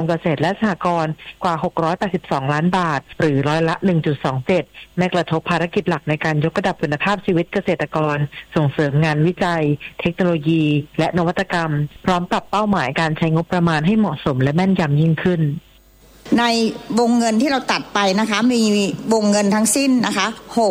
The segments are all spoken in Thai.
เกษตรและสหกรณ์กว่า682ล้านบาทหรือร้อยละ 1.27 ไม่กระทบภารกิจหลักในการยกระดับคุณภาพชีวิตเกษตรกรส่งเสริมงานวิจัยเทคโนโลยีและนวัตกรรมพร้อมปรับเป้าหมายการใช้งบประมาณให้เหมาะสมและแม่นยำยิ่งขึ้นในวงเงินที่เราตัดไปนะคะมีวงเงินทั้งสิ้นนะคะ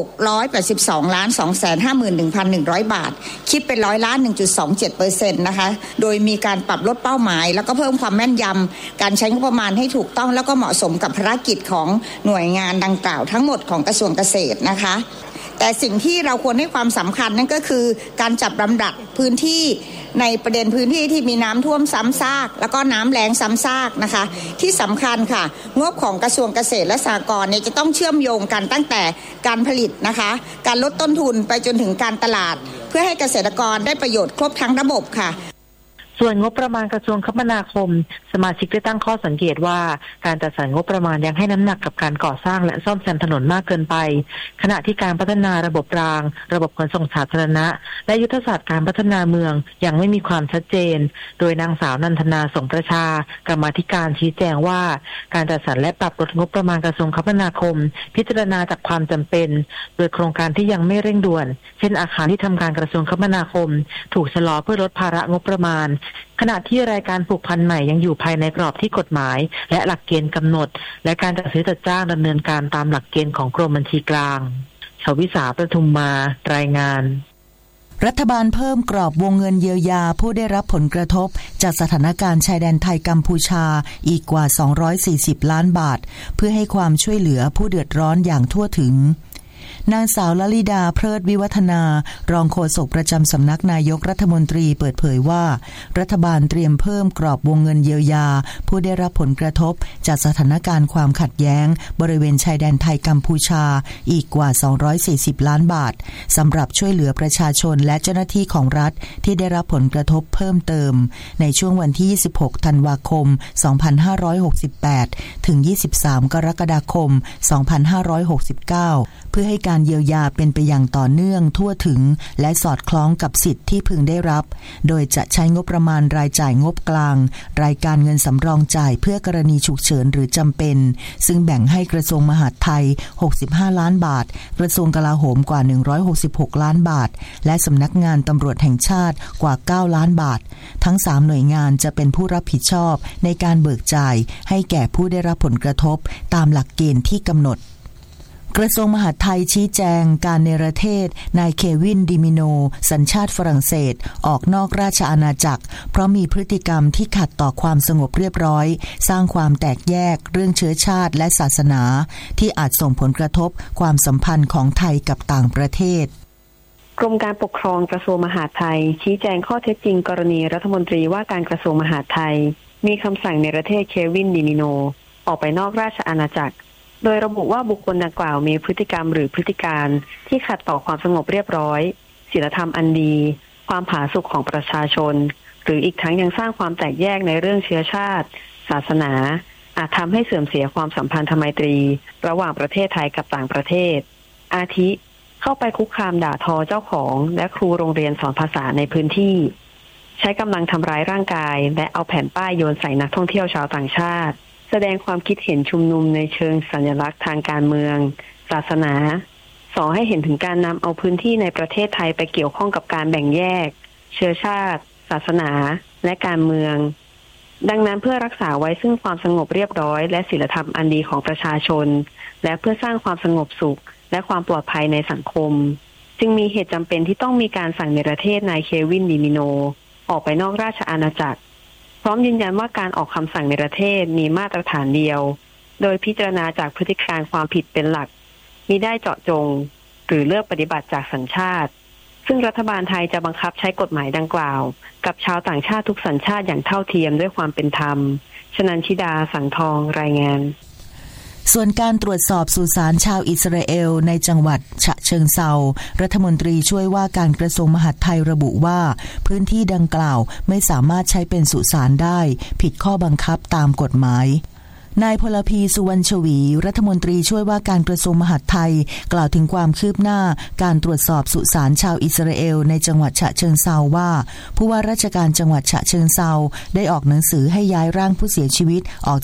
682,251,100 บาทคิดเป็นร้อยละ 1.27% นะคะโดยมีการปรับลดเป้าหมายแล้วก็เพิ่มความแม่นยำการใช้งบประมาณให้ถูกต้องแล้วก็เหมาะสมกับภารกิจของหน่วยงานดังกล่าวทั้งหมดของกระทรวงเกษตรนะคะแต่สิ่งที่เราควรให้ความสำคัญนั่นก็คือการจัดลำดับพื้นที่ในประเด็นพื้นที่ที่มีน้ำท่วมซ้ำซากแล้วก็น้ำแล้งซ้ำซากนะคะที่สำคัญค่ะงบของกระทรวงเกษตรและสหกรณ์เนี่ยจะต้องเชื่อมโยงกันตั้งแต่การผลิตนะคะการลดต้นทุนไปจนถึงการตลาดเพื่อให้เกษตรกรได้ประโยชน์ครบทั้งระบบค่ะส่วนงบประมาณกระทรวงคมนาคมสมาชิกได้ตั้งข้อสังเกตว่าการจัดสรรงบประมาณยังให้น้ำหนักกับการก่อสร้างและซ่อมแซมถนนมากเกินไปขณะที่การพัฒนาระบบรางระบบขนส่งสาธารณะและยุทธศาสตร์การพัฒนาเมืองยังไม่มีความชัดเจนโดยนางสาวนันทนาสงประชากรรมาธิการชี้แจงว่าการจัดสรรและปรับลดงบประมาณกระทรวงคมนาคมพิจารณาจากความจำเป็นโดยโครงการที่ยังไม่เร่งด่วนเช่นอาคารที่ทำการกระทรวงคมนาคมถูกชะลอเพื่อลดภาระงบประมาณขณะที่รายการผูกพันใหม่ยังอยู่ภายในกรอบที่กฎหมายและหลักเกณฑ์กำหนดและการจัดซื้อจัดจ้างดำเนินการตามหลักเกณฑ์ของกรมบัญชีกลางชวิสาประทุมมารายงานรัฐบาลเพิ่มกรอบวงเงินเยียวยาผู้ได้รับผลกระทบจากสถานการณ์ชายแดนไทยกัมพูชาอีกกว่า240ล้านบาทเพื่อให้ความช่วยเหลือผู้เดือดร้อนอย่างทั่วถึงนางสาวลลิดาเพลิดวิวัฒนารองโฆษกประจำสำนักนายกรัฐมนตรีเปิดเผยว่ารัฐบาลเตรียมเพิ่มกรอบวงเงินเยียวยาผู้ได้รับผลกระทบจากสถานการณ์ความขัดแย้งบริเวณชายแดนไทยกัมพูชาอีกกว่า240ล้านบาทสำหรับช่วยเหลือประชาชนและเจ้าหน้าที่ของรัฐที่ได้รับผลกระทบเพิ่มเติมในช่วงวันที่26ธันวาคม2568ถึง23กรกฎาคม2569เพื่อให้การเยียวยาเป็นไปอย่างต่อเนื่องทั่วถึงและสอดคล้องกับสิทธิ์ที่พึงได้รับโดยจะใช้งบประมาณรายจ่ายงบกลางรายการเงินสำรองจ่ายเพื่อกรณีฉุกเฉินหรือจำเป็นซึ่งแบ่งให้กระทรวงมหาดไทย65ล้านบาทกระทรวงกลาโหมกว่า166ล้านบาทและสำนักงานตำรวจแห่งชาติกว่า9ล้านบาททั้ง3หน่วยงานจะเป็นผู้รับผิดชอบในการเบิกจ่ายให้แก่ผู้ได้รับผลกระทบตามหลักเกณฑ์ที่กำหนดกระทรวงมหาดไทยชี้แจงการเนรเทศนายเควินดิมิโนสัญชาติฝรั่งเศสออกนอกราชอาณาจักรเพราะมีพฤติกรรมที่ขัดต่อความสงบเรียบร้อยสร้างความแตกแยกเรื่องเชื้อชาติและศาสนาที่อาจส่งผลกระทบความสัมพันธ์ของไทยกับต่างประเทศกรมการปกครองกระทรวงมหาดไทยชี้แจงข้อเท็จจริงกรณีรัฐมนตรีว่าการกระทรวงมหาดไทยมีคำสั่งเนรเทศเควินดิมิโนออกไปนอกราชอาณาจักรโดยระบุว่าบุคคลดังกล่าวมีพฤติกรรมหรือพฤติการที่ขัดต่อความสงบเรียบร้อยศีลธรรมอันดีความผาสุกของประชาชนหรืออีกทั้งยังสร้างความแตกแยกในเรื่องเชื้อชาติศาสนาอาจทำให้เสื่อมเสียความสัมพันธไมตรีระหว่างประเทศไทยกับต่างประเทศอาทิเข้าไปคุกคามด่าทอเจ้าของและครูโรงเรียนสอนภาษาในพื้นที่ใช้กำลังทำร้ายร่างกายและเอาแผ่นป้ายโยนใส่นักท่องเที่ยวชาวต่างชาติแสดงความคิดเห็นชุมนุมในเชิงสัญลักษณ์ทางการเมืองศาสนาส่อให้เห็นถึงการนำเอาพื้นที่ในประเทศไทยไปเกี่ยวข้องกับการแบ่งแยกเชื้อชาติศาสนาและการเมืองดังนั้นเพื่อรักษาไว้ซึ่งความสงบเรียบร้อยและศีลธรรมอันดีของประชาชนและเพื่อสร้างความสงบสุขและความปลอดภัยในสังคมจึงมีเหตุจำเป็นที่ต้องมีการสั่งเนรเทศนายเควินดิมิโนออกไปนอกราชอาณาจักรพร้อมยืนยันว่าการออกคำสั่งเนรเทศมีมาตรฐานเดียวโดยพิจารณาจากพฤติการความผิดเป็นหลักมิได้เจาะจงหรือเลือกปฏิบัติจากสัญชาติซึ่งรัฐบาลไทยจะบังคับใช้กฎหมายดังกล่าวกับชาวต่างชาติทุกสัญชาติอย่างเท่าเทียมด้วยความเป็นธรรมชนันชิดาสังทองรายงานส่วนการตรวจสอบสุสานชาวอิสราเอลในจังหวัดฉะเชิงเทรารัฐมนตรีช่วยว่าการกระทรวงมหาดไทยระบุว่าพื้นที่ดังกล่าวไม่สามารถใช้เป็นสุสานได้ผิดข้อบังคับตามกฎหมายนายพลพีสุวรรณชวีรัฐมนตรีช่วยว่าการกระทรวงมหาดไทยกล่าวถึงความคืบหน้าการตรวจสอบสุสานชาวอิสราเอลในจังหวัดฉะเชิงเทราว่าผู้ว่าราชการจังหวัดฉะเชิงเทราได้ออกหนังสือให้ย้ายร่างผู้เสียชีวิตออก